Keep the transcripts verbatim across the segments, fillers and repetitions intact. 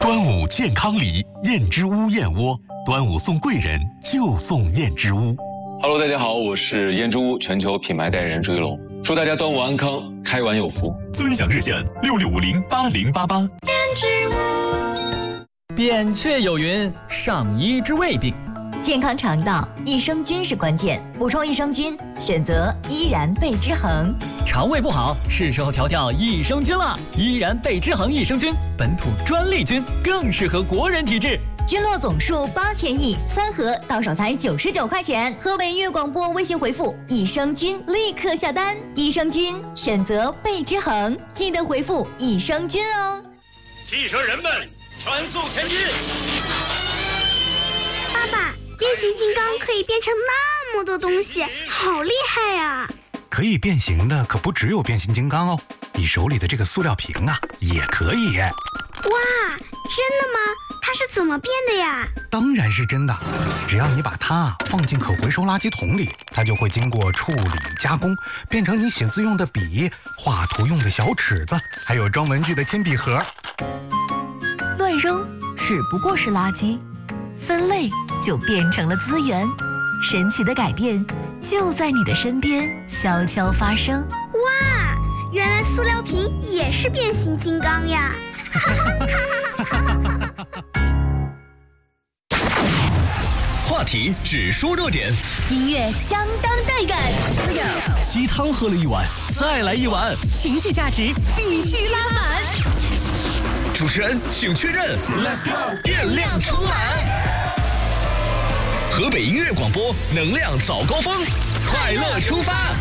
端午健康礼，燕之屋燕窝，端午送贵人就送燕之屋。 Hello， 大家好，我是燕之屋全球品牌代言人朱一龙，祝大家端午安康，开完有福。 尊享热线六六五零八零八八。燕之屋。扁鹊有云：上医之未病。 健康肠道，益生菌是关键，补充益生菌，选择依然贝之恒。 肠胃不好，是时候调调益生菌了。依然贝之恒益生菌，本土专利菌，更适合国人体质。 菌落总数八千亿，三盒到手才九十九块钱。河北音乐广播微信回复益生菌，立刻下单。益生菌选择贝之恒，记得回复益生菌哦。 汽车人们，全速前进！ 爸爸，变形金刚可以变成那么多东西，好厉害呀！ 可以变形的可不只有变形金刚哦，你手里的这个塑料瓶啊，也可以。 哇，真的吗？它是怎么变的呀？ 当然是真的，只要你把它放进可回收垃圾桶里，它就会经过处理加工，变成你写字用的笔、画图用的小尺子，还有装文具的铅笔盒。 乱扔只不过是垃圾，分类就变成了资源。神奇的改变就在你的身边悄悄发生。 哇，原来塑料瓶也是变形金刚呀！ 话题只说热点， 音乐相当带感。 鸡汤喝了一碗，再来一碗， 情绪价值必须拉满。 主持人请确认 ，Let's go， 电量充满。河北音乐广播，能量早高峰，快乐出发。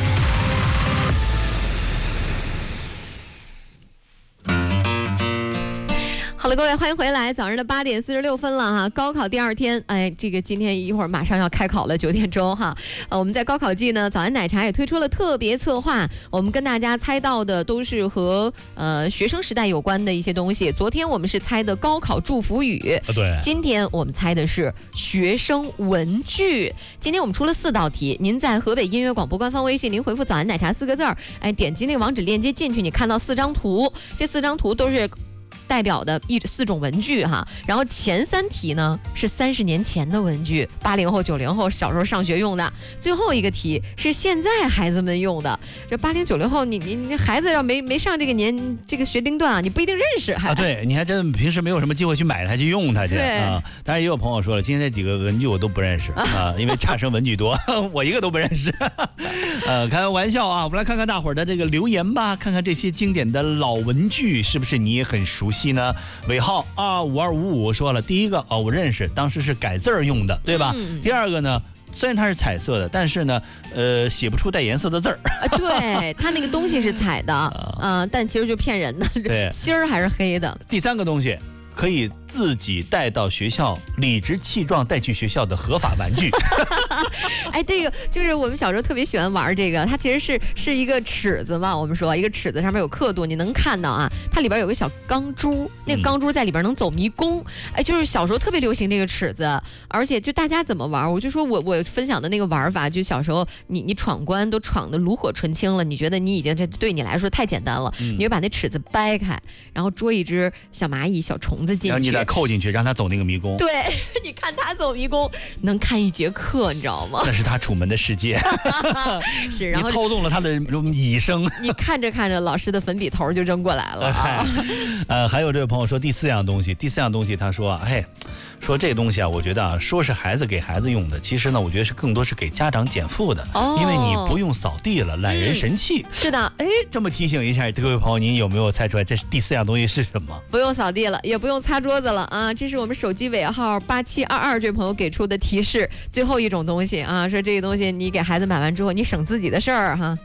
好了，各位，欢迎回来。早上的八点四十六分了哈，高考第二天，哎，这个今天一会儿马上要开考了，九点钟哈。呃，我们在高考季呢，早安奶茶也推出了特别策划，我们跟大家猜到的都是和呃学生时代有关的一些东西。昨天我们是猜的高考祝福语， 啊对， 今天我们猜的是学生文具。今天我们出了四道题，您在河北音乐广播官方微信，您回复早安奶茶四个字儿，哎，点击那个网址链接进去，你看到四张图，这四张图都是代表的一四种文具哈，然后前三题呢是三十年前的文具，八零后、九零后小时候上学用的，最后一个题是现在孩子们用的。这八零九零后，你你你孩子要没没上这个年这个学龄段啊，你不一定认识还。 啊，对，你还真平时没有什么机会去买它去用它去啊。当然也有朋友说了，今天这几个文具我都不认识啊，因为差生文具多，我一个都不认识。呃，开玩笑啊，我们来看看大伙儿的这个留言吧，看看这些经典的老文具是不是你也很熟悉呢？尾号二五二五五说了，第一个哦，我认识，当时是改字儿用的，对吧？嗯、第二个呢，虽然它是彩色的，但是呢，呃，写不出带颜色的字儿。 啊，对，它那个东西是彩的，啊、呃，但其实就骗人的， 对， 芯儿还是黑的。 第三个东西可以自己带到学校，理直气壮带去学校的合法玩具。 哎，这个就是我们小时候特别喜欢玩这个，它其实是是一个尺子嘛，我们说一个尺子上面有刻度，你能看到啊，它里边有个小钢珠，那个钢珠在里边能走迷宫。哎，就是小时候特别流行这个尺子，而且就大家怎么玩，我就说我我分享的那个玩法，就小时候你你闯关都闯得炉火纯青了，你觉得你已经这对你来说太简单了，嗯、你就把那尺子掰开，然后捉一只小蚂蚁、小虫子进去， 然后你再扣进去，让它走那个迷宫。 对，你看它走迷宫，能看一节课，你知道吗？ 那是他楚门的世界。 是，然后你操纵了他的蚁生。 你看着看着，老师的粉笔头就扔过来了、啊。 呃，还有这位朋友说第四样东西，第四样东西他说啊，哎，说这个东西啊，我觉得啊，说是孩子给孩子用的，其实呢，我觉得是更多是给家长减负的，哦、因为你不用扫地了，懒人神器。 嗯、是的， 哎，这么提醒一下，各位朋友，您有没有猜出来这是第四样东西是什么？ 不用扫地了，也不用擦桌子了啊！这是我们手机尾号八七二二这位朋友给出的提示，最后一种东西啊，说这个东西你给孩子买完之后，你省自己的事儿哈。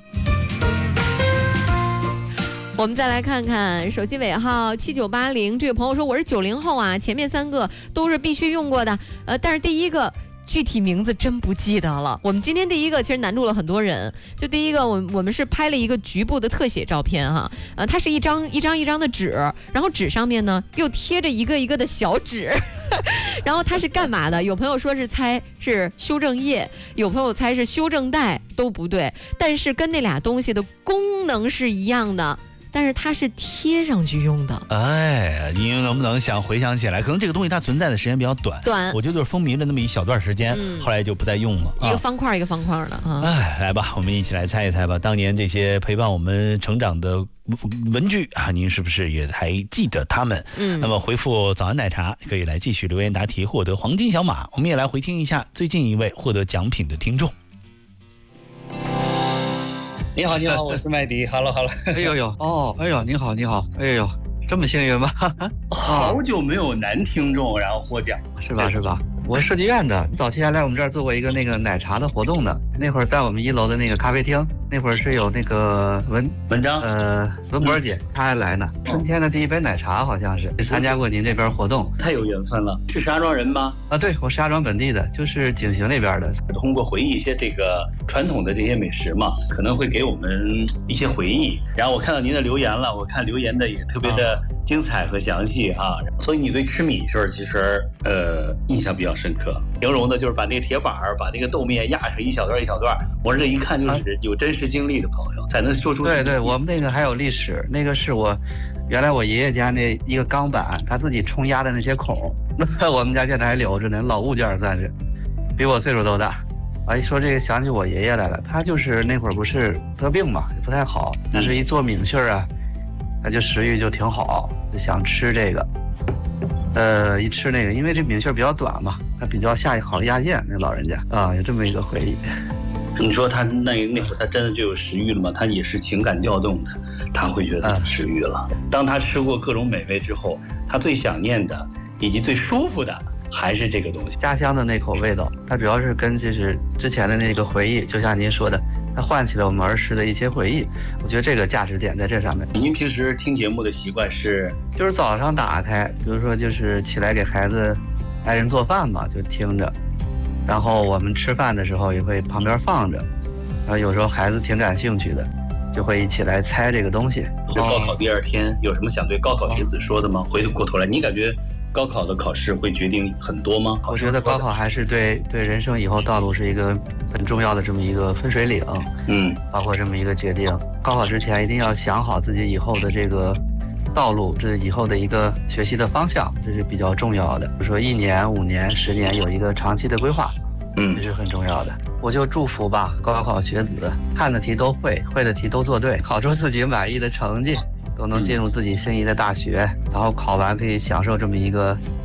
我们再来看看手机尾号七九八零这位朋友说，我是九零后啊，前面三个都是必须用过的，呃，但是第一个具体名字真不记得了。我们今天第一个其实难住了很多人，就第一个我们我们是拍了一个局部的特写照片哈，呃，它是一张一张一张的纸，然后纸上面呢又贴着一个一个的小纸，然后它是干嘛的？有朋友说是猜是修正液，有朋友猜是修正带，都不对，但是跟那俩东西的功能是一样的。 但是它是贴上去用的。 哎，您能不能想回想起来？可能这个东西它存在的时间比较短， 短， 我觉得就是风靡了那么一小段时间，嗯、后来就不再用了。 一个方块一个方块的啊。 哎，来吧，我们一起来猜一猜吧。当年这些陪伴我们成长的文具啊，您是不是也还记得他们？嗯，那么回复早安奶茶可以来继续留言答题，获得黄金小马。我们也来回听一下最近一位获得奖品的听众。 你好，你好，我是麦迪。 好了好了， 哎呦呦，哦，哎呦，你好，你好，哎呦，这么幸运吗？ 好久没有男听众然后获奖， 是吧？是吧？我是设计院的，早期还来我们这儿做过一个那个奶茶的活动的。那会儿在我们一楼的那个咖啡厅，那会儿是有那个文文章， 呃，文博姐她还来呢。春天的第一杯奶茶好像是参加过您这边活动， 太有缘分了。是石家庄人吗？ 啊，对，我石家庄本地的，就是景行那边的。 通过回忆一些这个传统的这些美食嘛，可能会给我们一些回忆。然后我看到您的留言了，我看留言的也特别的精彩和详细啊。所以你对吃米事儿其实呃印象比较深刻。形容的就是把那个铁板儿，把那个豆面压上一小段一小段，我说这一看就是有真实经历的朋友才能说出。 对对，我们那个还有历史，那个是我原来我爷爷家那一个钢板，他自己冲压的那些孔，我们家现在还留着呢，老物件算是，比我岁数都大。啊，一说这个想起我爷爷来了，他就是那会儿不是得病嘛，也不太好，但是一做米线啊，他就食欲就挺好，就想吃这个。呃，一吃那个，因为这米线比较短嘛，它比较下好压线，那老人家啊，有这么一个回忆。 你说他那那会儿他真的就有食欲了吗？他也是情感调动的，他会觉得有食欲了。嗯、当他吃过各种美味之后，他最想念的以及最舒服的还是这个东西， 家乡的那口味道。它主要是跟就是之前的那个回忆，就像您说的，它唤起了我们儿时的一些回忆。我觉得这个价值点在这上面。 您平时听节目的习惯是？ 就是早上打开，比如说就是起来给孩子、爱人做饭嘛，就听着。然后我们吃饭的时候也会旁边放着，然后有时候孩子挺感兴趣的，就会一起来猜这个东西。 就高考第二天有什么想对高考学子说的吗？回过头来，你感觉高考的考试会决定很多吗？ 我觉得高考还是对对人生以后道路是一个很重要的这么一个分水岭，嗯，包括这么一个决定。高考之前一定要想好自己以后的这个道路，这是以后的一个学习的方向，这是比较重要的。比如说一年、五年、十年有一个长期的规划，嗯，这是很重要的。我就祝福吧，高考学子看的题都会，会的题都做对，考出自己满意的成绩，都能进入自己心仪的大学，然后考完可以享受这么一个